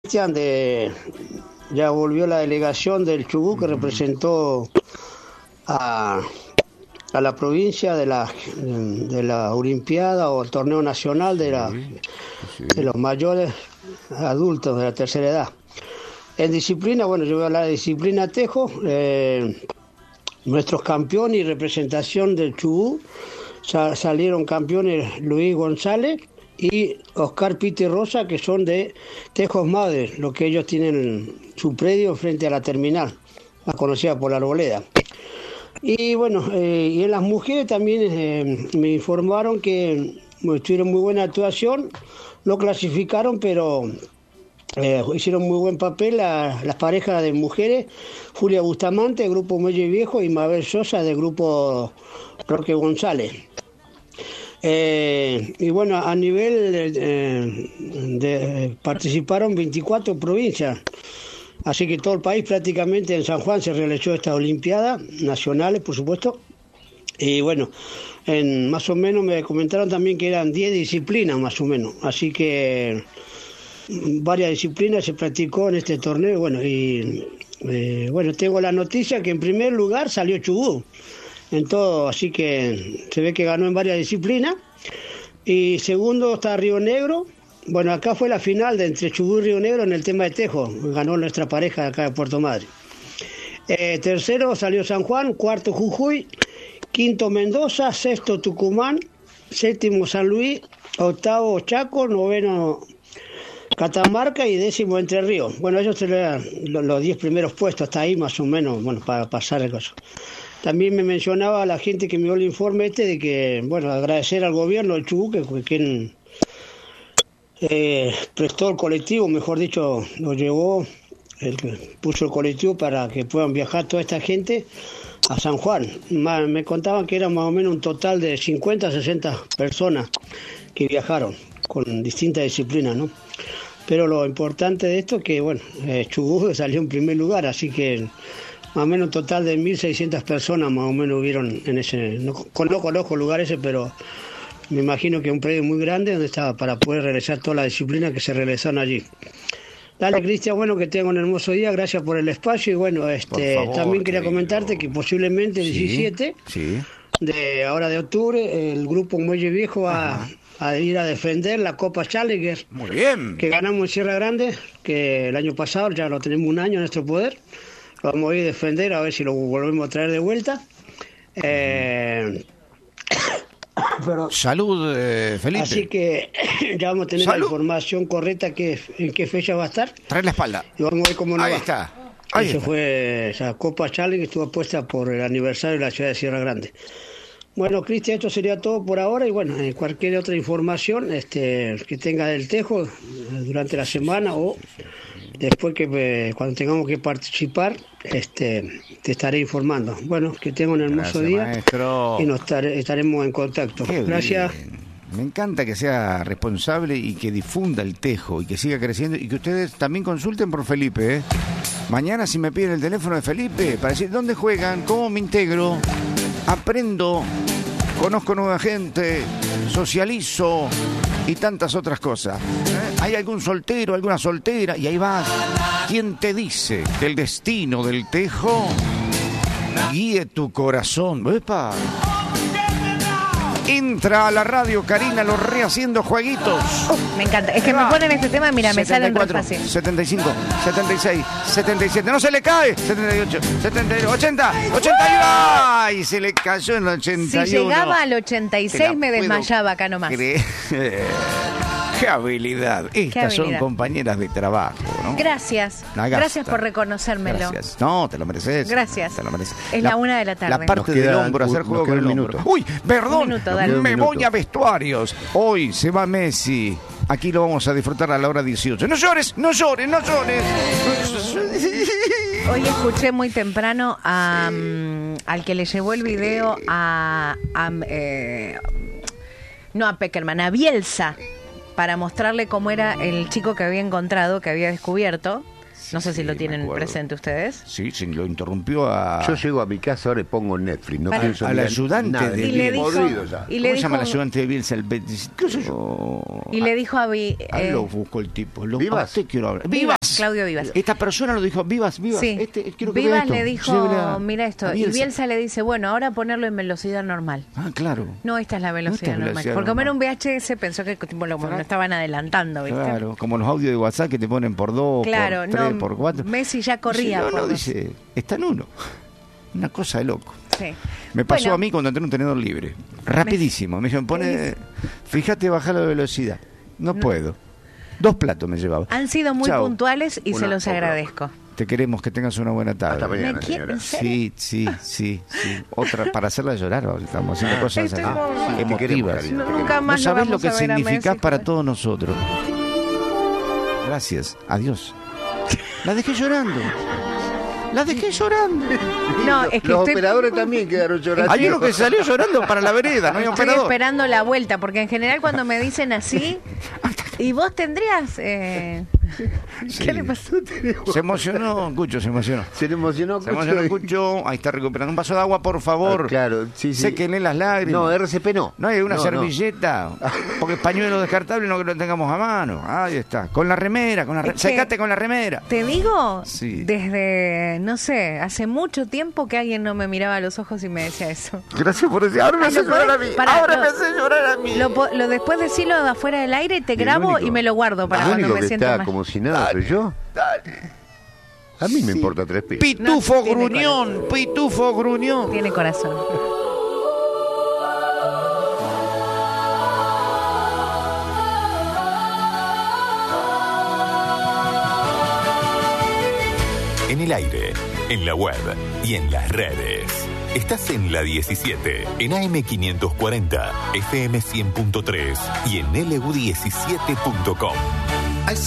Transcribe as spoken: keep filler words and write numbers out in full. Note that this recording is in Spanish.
Cristian, de ya volvió la delegación del Chubut que representó a, a la provincia de la de la Olimpiada o el torneo nacional de la de los mayores adultos de la tercera edad. En disciplina, bueno, yo voy a hablar de disciplina tejo. Eh, nuestros campeones y representación del Chubut sa- salieron campeones Luis González y Oscar Piti Rosa, que son de Tejos Madre, lo que ellos tienen su predio frente a la terminal, la conocida por la Arboleda. Y bueno, eh, y en las mujeres también eh, me informaron que bueno, tuvieron muy buena actuación, no clasificaron, pero eh, hicieron muy buen papel la, las parejas de mujeres, Julia Bustamante, del grupo Muelle Viejo, y Mabel Sosa, del grupo Roque González. Eh, y bueno, a nivel de, de, de participaron veinticuatro provincias, así que todo el país prácticamente en San Juan se realizó esta olimpiada nacionales, por supuesto. Y bueno, en, más o menos me comentaron también que eran diez disciplinas más o menos, así que varias disciplinas se practicó en este torneo. Bueno, y eh, bueno, tengo la noticia que en primer lugar salió Chubut en todo, así que se ve que ganó en varias disciplinas. Y segundo está Río Negro. Bueno, acá fue la final de entre Chubut y Río Negro en el tema de tejo, ganó nuestra pareja de acá de Puerto Madre. Eh, tercero salió San Juan, cuarto Jujuy, quinto Mendoza, sexto Tucumán, séptimo San Luis, octavo Chaco, noveno Catamarca y décimo Entre Ríos. Bueno, ellos se le dan los diez primeros puestos, hasta ahí más o menos, bueno, para pasar el caso. También me mencionaba a la gente que me dio el informe este de que, bueno, agradecer al gobierno del Chubut, que quien eh, prestó el colectivo, mejor dicho, lo llevó, el, puso el colectivo para que puedan viajar toda esta gente a San Juan. Me contaban que era más o menos un total de cincuenta a sesenta personas que viajaron con distintas disciplinas, ¿no? Pero lo importante de esto es que, bueno, eh, Chubut salió en primer lugar, así que más o menos un total de mil seiscientas personas más o menos hubieron en ese, no, no conozco el lugar ese, pero me imagino que es un predio muy grande donde estaba para poder realizar todas las disciplinas que se realizaron allí. Dale, Cristian, bueno, que tenga un hermoso día, gracias por el espacio y bueno, este favor, también quería querido. comentarte que posiblemente el diecisiete sí, sí. de ahora de octubre el grupo Muelle Viejo va Ajá. a ir a defender la Copa Challenger. Muy bien. Que ganamos en Sierra Grande, que el año pasado ya lo tenemos un año en nuestro poder. Lo vamos a ir a defender, a ver si lo volvemos a traer de vuelta. Eh, pero, Salud, eh, Felipe. Así que ya vamos a tener Salud. la información correcta que en qué fecha va a estar. Trae la espalda. Y vamos a ver cómo nos Ahí va. está. Ahí Esa está. fue esa Copa Challenge que estuvo puesta por el aniversario de la ciudad de Sierra Grande. Bueno, Cristian, esto sería todo por ahora y bueno, eh, cualquier otra información este, que tenga del tejo eh, durante la semana o después que eh, cuando tengamos que participar, este, te estaré informando. Bueno, que tenga un hermoso Gracias, día maestro. Y nos tare, estaremos en contacto. Qué Gracias. Bien. Me encanta que sea responsable y que difunda el tejo y que siga creciendo y que ustedes también consulten por Felipe, ¿eh? Mañana si me piden el teléfono de Felipe para decir dónde juegan, cómo me integro, aprendo, conozco nueva gente, socializo y tantas otras cosas. ¿Eh? ¿Hay algún soltero, alguna soltera? Y ahí vas. ¿Quién te dice que el destino del tejo guíe tu corazón? ¡Epa! Entra a la radio Karina Lorrea haciendo jueguitos. Uh, me encanta. Es que me ponen este tema, mira, me salen re fácil. setenta y cinco, setenta y seis, setenta y siete. No se le cae. setenta y ocho, setenta y nueve, ochenta, ochenta y uno. ¡Ay! Se le cayó en el ochenta y uno. Si llegaba al ochenta y seis me desmayaba acá nomás. Creer. ¡Qué habilidad! Estas Qué habilidad. Son compañeras de trabajo, ¿no? Gracias. Gracias por reconocérmelo. Gracias. No, te lo mereces. Gracias. Te lo mereces. Es la, la una de la tarde. La parte del hombro, hacer juego con el hombro. Uy, perdón, minuto, me voy a vestuarios. Hoy se va Messi. Aquí lo vamos a disfrutar a la hora dieciocho. No llores, no llores, no llores. Hoy escuché muy temprano a, um, al que le llevó el video a... a eh, no a Peckerman, a Bielsa, para mostrarle cómo era el chico que había encontrado, que había descubierto, No sé si sí, lo me tienen acuerdo. presente ustedes. Sí, sí, lo interrumpió a... Yo llego a mi casa ahora y pongo Netflix, no Para- pienso al mirar ayudante nada, de Y le dijo- podrido ya. y ¿Cómo le se llama el dijo- ayudante de Bielsa? El Betis- ¿Qué sé yo? Y le dijo a Vi, Ah, eh, lo buscó el tipo. Lo, ¿Vivas? ah, te quiero hablar. Vivas, Claudio Vivas. Esta persona lo dijo, Vivas, Vivas. Sí. Este, quiero que Vivas vea le esto. Llévele dijo, a- mira esto, a y Bielsa le dice, bueno, ahora ponerlo en velocidad normal. Ah, claro. No, esta es la velocidad Esta es la normal. velocidad Porque como era un normal. V H S, pensó que tipo, lo, lo estaban adelantando, ¿viste? Claro, como los audios de WhatsApp que te ponen por dos, Claro, por tres, no, por cuatro. Messi ya corría Dice, no, por no, dos. dice, está en uno. Una cosa de loco. Sí. Me pasó Bueno, a mí cuando entré en un tenedor libre. Rapidísimo. Me dijeron, pone, fíjate, bajar la velocidad. No, puedo. Dos platos me llevaba. Han sido muy Chao. puntuales y Una- se los otra. agradezco. Te queremos, que tengas una buena tarde. Hasta mañana, ¿Me quiere- señora. en serio? Sí, sí, sí, sí. Otra, para hacerla llorar, estamos haciendo cosas Estoy así, como- Sí, te queremos, emotivas. cariño, No, te nunca queremos. más No sabés lo vamos que a ver a significás Messi, para joder. todos nosotros. Gracias. Adiós. La dejé llorando. La dejé llorando. No, es que Los estoy, operadores también quedaron llorando. Hay uno que salió llorando para la vereda, no hay estoy operador. esperando la vuelta, porque en general cuando me dicen así, ¿y vos tendrías? Eh... ¿Qué le pasó? Se emocionó, Cucho, se emocionó. Se le emocionó. Se emocionó Cucho. Ahí está recuperando un vaso de agua, por favor. Ah, claro, sí, sí. Séquenle las lágrimas. No, R C P no. No hay una No, servilleta, porque el pañuelo descartable no que lo tengamos a mano. Ahí está, con la remera, con la re- Es que- secate con la remera. Te digo, Sí. desde, no sé, hace mucho tiempo que alguien no me miraba a los ojos y me decía eso. Gracias por decir. Ahora me Ay, hace no llorar a podés- mí. pará, Ahora no. me hace llorar a mí. Lo, po- lo después decirlo de afuera del aire, te Y el grabo único- y me lo guardo para el cuando único me que siento está mal. como si nada, soy yo. A mí me importa tres pies. Pitufo No, tiene gruñón, pitufo gruñón. Tiene corazón. En el aire, en la web y en las redes. Estás en la diecisiete, en A M quinientos cuarenta, F M cien punto tres y en L U diecisiete punto com.